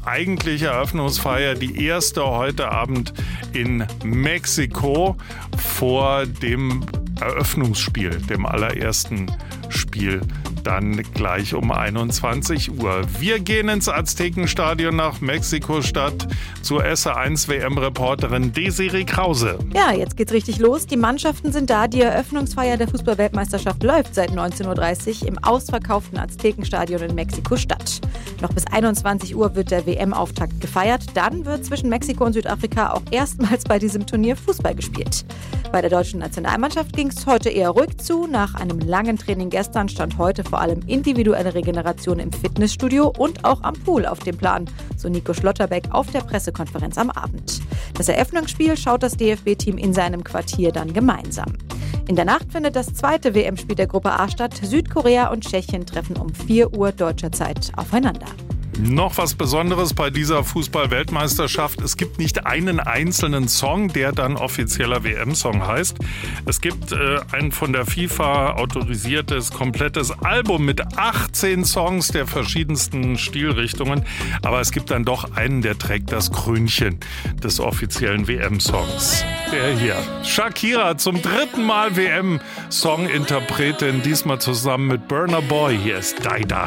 eigentliche Eröffnungsfeier, die erste heute Abend in Mexiko vor dem Eröffnungsspiel, dem allerersten Spiel, dann gleich um 21 Uhr. Wir gehen ins Aztekenstadion nach Mexiko-Stadt zur SR1 WM-Reporterin Desiree Krause. Ja, jetzt geht's richtig los. Die Mannschaften sind da. Die Eröffnungsfeier der Fußball-Weltmeisterschaft läuft seit 19.30 Uhr im ausverkauften Aztekenstadion in Mexiko-Stadt. Noch bis 21 Uhr wird der WM-Auftakt gefeiert. Dann wird zwischen Mexiko und Südafrika auch erstmals bei diesem Turnier Fußball gespielt. Bei der deutschen Nationalmannschaft ging es heute eher ruhig zu. Nach einem langen Training gestern stand heute vor allem individuelle Regeneration im Fitnessstudio und auch am Pool auf dem Plan, so Nico Schlotterbeck auf der Pressekonferenz am Abend. Das Eröffnungsspiel schaut das DFB-Team in seinem Quartier dann gemeinsam. In der Nacht findet das zweite WM-Spiel der Gruppe A statt. Südkorea und Tschechien treffen um 4 Uhr deutscher Zeit aufeinander. Noch was Besonderes bei dieser Fußball-Weltmeisterschaft. Es gibt nicht einen einzelnen Song, der dann offizieller WM-Song heißt. Es gibt ein von der FIFA autorisiertes, komplettes Album mit 18 Songs der verschiedensten Stilrichtungen. Aber es gibt dann doch einen, der trägt das Krönchen des offiziellen WM-Songs. Der hier. Shakira, zum 3. Mal WM-Song-Interpretin, diesmal zusammen mit Burna Boy. Hier ist Die Die.